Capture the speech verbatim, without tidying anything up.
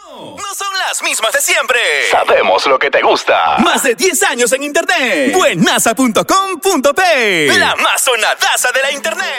No son las mismas de siempre. Sabemos lo que te gusta. Más de diez años en internet. Buenaza punto com punto pe. La más sonadaza de la internet.